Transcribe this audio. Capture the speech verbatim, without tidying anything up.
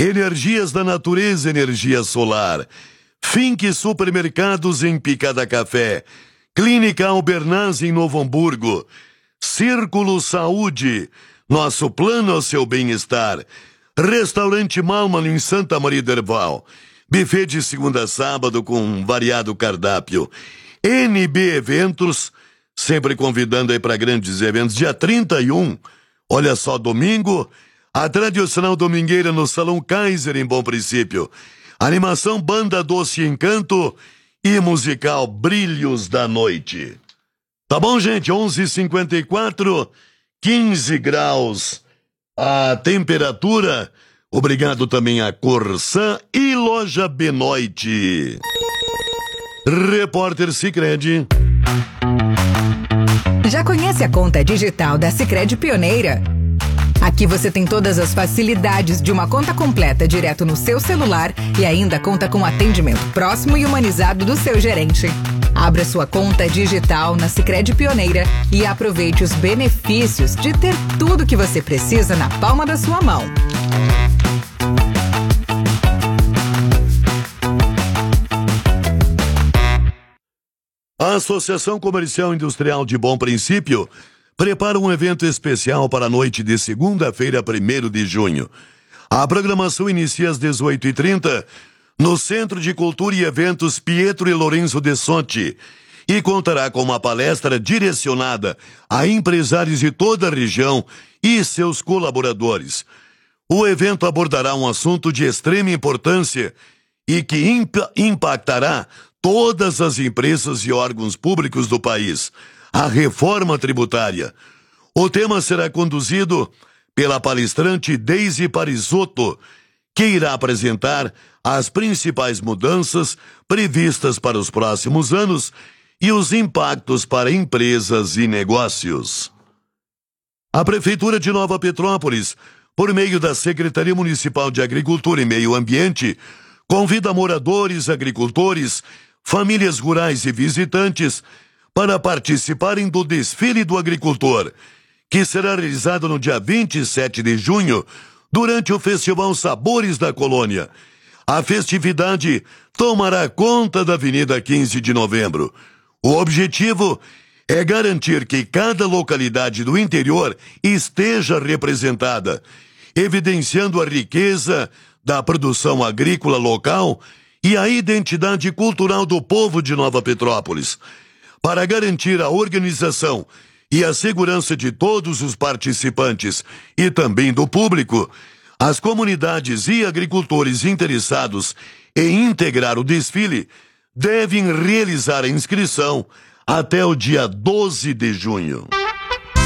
Energias da Natureza, energia solar. Fink Supermercados em Picada Café. Clínica Albernaz em Novo Hamburgo. Círculo Saúde. Nosso plano é o seu bem-estar. Restaurante Malman em Santa Maria do Herval. Buffet de segunda a sábado com um variado cardápio. N B Eventos, sempre convidando aí para grandes eventos. Dia trinta e um, olha só, domingo, a tradicional domingueira no Salão Kaiser em Bom Princípio. Animação Banda Doce Encanto e musical Brilhos da Noite. Tá bom, gente? onze e cinquenta e quatro, quinze graus a temperatura. Obrigado também a Corsã e Loja Benoit. Repórter Sicredi. Já conhece a conta digital da Sicredi Pioneira? Aqui você tem todas as facilidades de uma conta completa direto no seu celular e ainda conta com atendimento próximo e humanizado do seu gerente. Abra sua conta digital na Sicredi Pioneira e aproveite os benefícios de ter tudo que você precisa na palma da sua mão. A Associação Comercial Industrial de Bom Princípio prepara um evento especial para a noite de segunda-feira, primeiro de junho. A programação inicia às dezoito e trinta no Centro de Cultura e Eventos Pietro e Lorenzo de Sonti e contará com uma palestra direcionada a empresários de toda a região e seus colaboradores. O evento abordará um assunto de extrema importância e que imp- impactará todas as empresas e órgãos públicos do país, a reforma tributária. O tema será conduzido pela palestrante Deise Parisotto, que irá apresentar as principais mudanças previstas para os próximos anos e os impactos para empresas e negócios. A Prefeitura de Nova Petrópolis, por meio da Secretaria Municipal de Agricultura e Meio Ambiente, convida moradores, agricultores, famílias rurais e visitantes para participarem do Desfile do Agricultor, que será realizado no dia vinte e sete de junho, durante o Festival Sabores da Colônia. A festividade tomará conta da Avenida quinze de novembro. O objetivo é garantir que cada localidade do interior esteja representada, evidenciando a riqueza da produção agrícola local e a identidade cultural do povo de Nova Petrópolis. Para garantir a organização e a segurança de todos os participantes e também do público, as comunidades e agricultores interessados em integrar o desfile devem realizar a inscrição até o dia doze de junho.